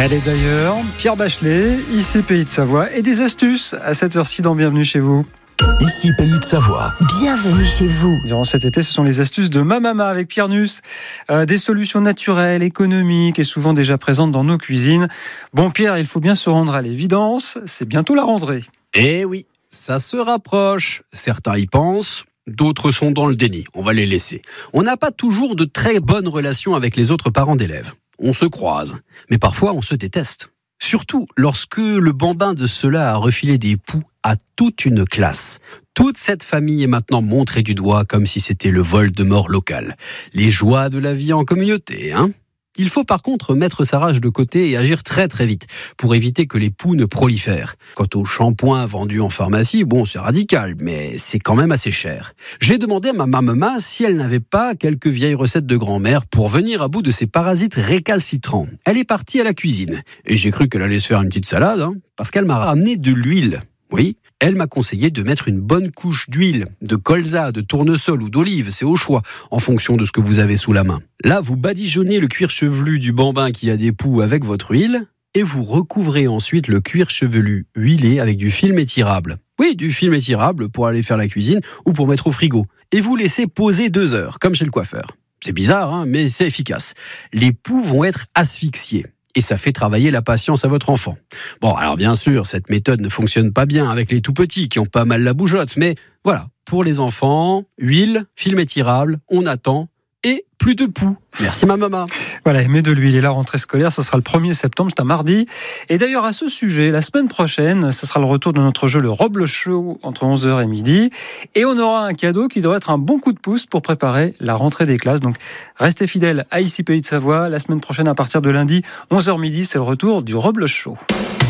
Elle est d'ailleurs Pierre Bachelet, ici Pays de Savoie, et des astuces à cette heure-ci dans Bienvenue chez vous. Ici Pays de Savoie. Bienvenue chez vous. Durant cet été, ce sont les astuces de ma maman avec Pierre Nuss. Des solutions naturelles, économiques et souvent déjà présentes dans nos cuisines. Bon Pierre, il faut bien se rendre à l'évidence, c'est bientôt la rentrée. Eh oui, ça se rapproche. Certains y pensent, d'autres sont dans le déni. On va les laisser. On n'a pas toujours de très bonnes relations avec les autres parents d'élèves. On se croise, mais parfois on se déteste. Surtout lorsque le bambin de cela a refilé des poux à toute une classe. Toute cette famille est maintenant montrée du doigt comme si c'était le Voldemort local. Les joies de la vie en communauté, hein ? Il faut par contre mettre sa rage de côté et agir très très vite pour éviter que les poux ne prolifèrent. Quant au shampoing vendu en pharmacie, bon c'est radical, mais c'est quand même assez cher. J'ai demandé à ma maman si elle n'avait pas quelques vieilles recettes de grand-mère pour venir à bout de ces parasites récalcitrants. Elle est partie à la cuisine et j'ai cru qu'elle allait se faire une petite salade, parce qu'elle m'a ramené de l'huile. Oui, elle m'a conseillé de mettre une bonne couche d'huile, de colza, de tournesol ou d'olive, c'est au choix, en fonction de ce que vous avez sous la main. Là, vous badigeonnez le cuir chevelu du bambin qui a des poux avec votre huile, et vous recouvrez ensuite le cuir chevelu huilé avec du film étirable. Oui, du film étirable pour aller faire la cuisine ou pour mettre au frigo. Et vous laissez poser 2 heures, comme chez le coiffeur. C'est bizarre, mais c'est efficace. Les poux vont être asphyxiés. Et ça fait travailler la patience à votre enfant. Bon, alors bien sûr, cette méthode ne fonctionne pas bien avec les tout-petits qui ont pas mal la bougeotte, mais voilà, pour les enfants, huile, film étirable, on attend, et plus de poux. Merci ma maman. Voilà, mais de l'huile et la rentrée scolaire, ce sera le 1er septembre, c'est un mardi. Et d'ailleurs, à ce sujet, la semaine prochaine, ce sera le retour de notre jeu Le Roble Show entre 11h et midi. Et on aura un cadeau qui doit être un bon coup de pouce pour préparer la rentrée des classes. Donc, restez fidèles à Ici Pays de Savoie. La semaine prochaine, à partir de lundi, 11h midi, c'est le retour du Roble Show.